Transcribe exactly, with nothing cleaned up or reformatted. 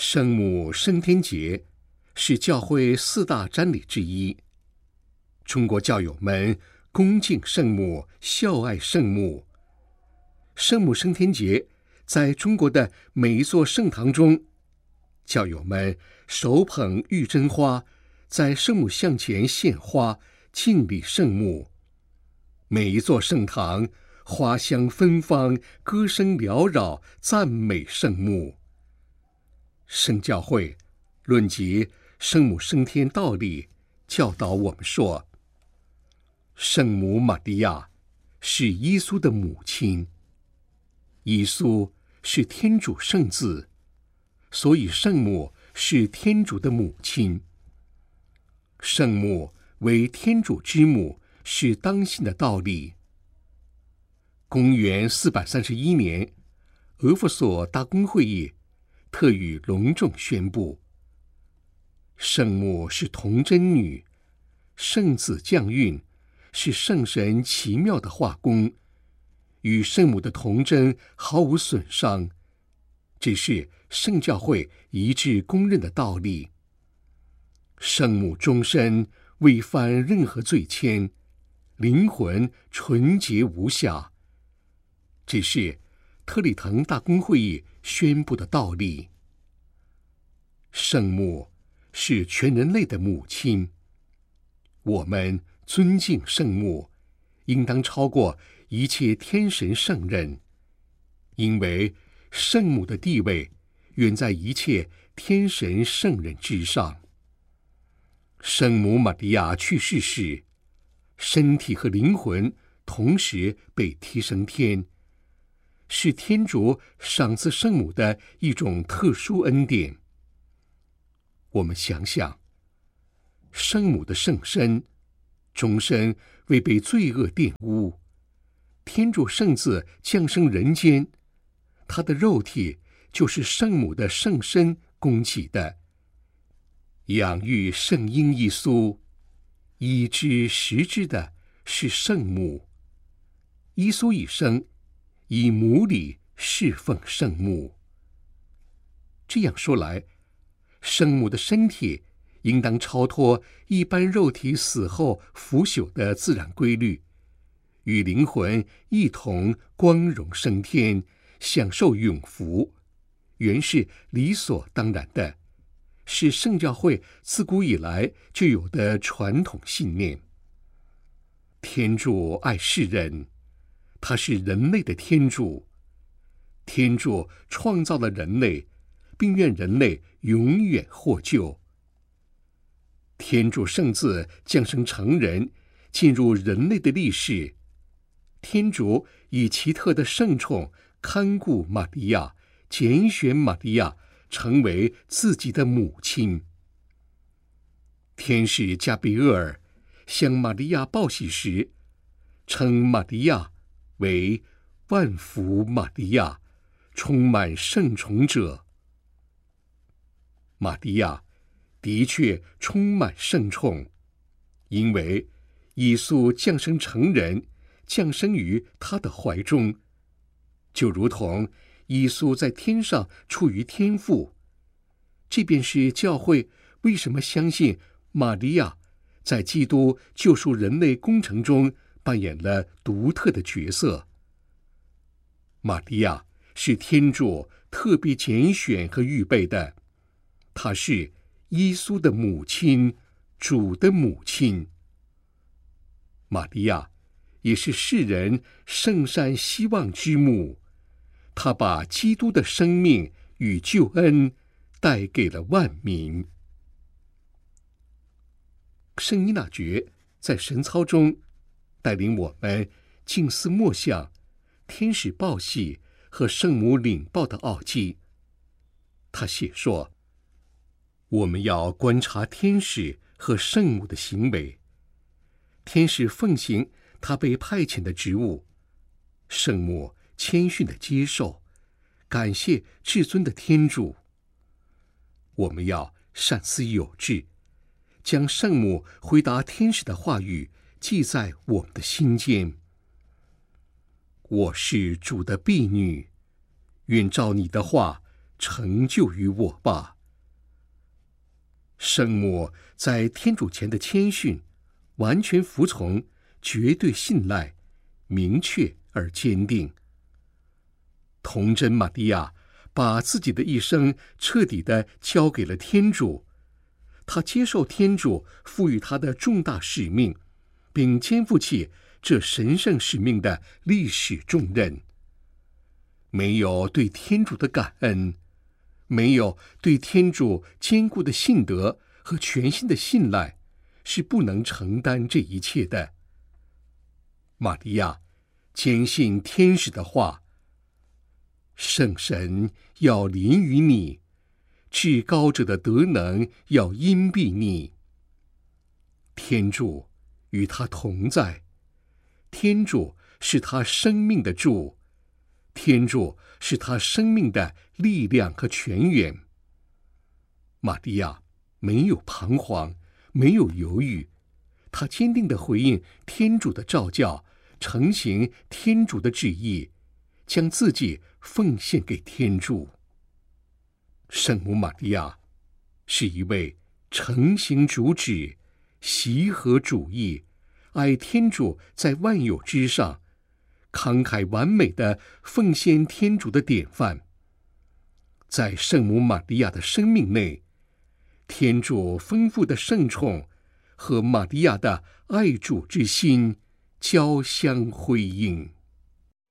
圣母升天节是教会四大瞻礼之一。中国教友们恭敬圣母，孝爱圣母。圣母升天节在中国的每一座圣堂中，教友们手捧玉珍花，在圣母像前献花，敬礼圣母。每一座圣堂花香芬芳，歌声缭绕，赞美圣母。圣教会论及圣母升天道理，教导我们说，圣母玛利亚是耶稣的母亲，耶稣是天主圣子，所以圣母是天主的母亲。圣母为天主之母是当信的道理。公元四百三十一年，俄弗所大公会议特予隆重宣布，圣母是童贞女，圣子降孕是圣神奇妙的化工，与圣母的童贞毫无损伤，这是圣教会一致公认的道理。圣母终身未犯任何罪愆，灵魂纯洁无瑕，这是特里滕大公会议宣布的道理。圣母是全人类的母亲，我们尊敬圣母，应当超过一切天神圣人，因为圣母的地位远在一切天神圣人之上。圣母玛利亚去世时，身体和灵魂同时被提升天，是天主赏赐圣母的一种特殊恩典。我们想想，圣母的圣身终身未被罪恶玷污，天主圣子降生人间，他的肉体就是圣母的圣身供给的。养育圣婴耶稣，医治食之的是圣母。耶稣一生以母礼侍奉圣母。这样说来，圣母的身体应当超脱一般肉体死后腐朽的自然规律，与灵魂一同光荣升天，享受永福，原是理所当然的，是圣教会自古以来就有的传统信念。天主爱世人，他是人类的天主，天主创造了人类，并愿人类永远获救。天主圣子降生成人，进入人类的历史，天主以奇特的圣宠看顾玛利亚，拣选玛利亚成为自己的母亲。天使加俾厄尔向玛利亚报喜时，称玛利亚为万福玛利亚，充满圣宠者。玛利亚的确充满圣宠，因为耶稣降生成人，降生于他的怀中，就如同耶稣在天上出于天父。这便是教会为什么相信玛利亚在基督救赎人类工程中扮演了独特的角色。玛利亚是天主特别拣选和预备的，她是耶稣的母亲，主的母亲。玛利亚也是世人圣善希望之母，她把基督的生命与救恩带给了万民。圣依纳爵在神操中带领我们静思默想天使报喜和圣母领报的奥迹。他写说，我们要观察天使和圣母的行为，天使奉行他被派遣的职务，圣母谦逊地接受，感谢至尊的天主。我们要善思有志，将圣母回答天使的话语记在我们的心间。我是主的婢女，愿照你的话成就于我吧。圣母在天主前的谦逊，完全服从，绝对信赖，明确而坚定。童真玛利亚把自己的一生彻底地交给了天主，她接受天主赋予她的重大使命，并肩负起这神圣使命的历史重任。没有对天主的感恩，没有对天主坚固的信德和全心的信赖，是不能承担这一切的。玛利亚坚信天使的话，圣神要临于你，至高者的德能要荫庇你。天主与他同在，天主是他生命的主，天主是他生命的力量和泉源。玛利亚没有彷徨，没有犹豫，她坚定地回应天主的召叫，承行天主的旨意，将自己奉献给天主。圣母玛利亚是一位承行主旨、习合主义、爱天主在万有之上、慷慨完美的奉献天主的典范。在圣母玛利亚的生命内，天主丰富的圣宠和玛利亚的爱主之心交相辉映。